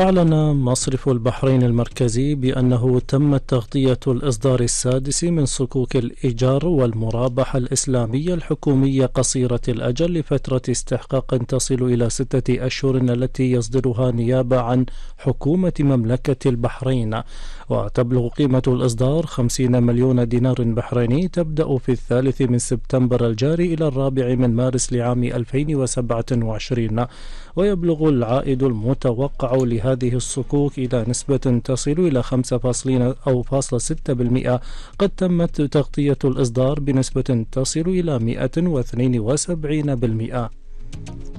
أعلن مصرف البحرين المركزي بأنه تم تغطية الإصدار السادس من صكوك الإيجار والمرابحة الإسلامية الحكومية قصيرة الأجل لفترة استحقاق تصل إلى 6 أشهر التي يصدرها نيابة عن حكومة مملكة البحرين، وتبلغ قيمة الإصدار 50 مليون دينار بحريني تبدأ في 3 من سبتمبر الجاري إلى 4 من مارس لعام 2027، ويبلغ العائد المتوقع لهذه الصكوك إلى نسبة تصل إلى 5.6%. قد تمت تغطية الإصدار بنسبة تصل إلى 172%.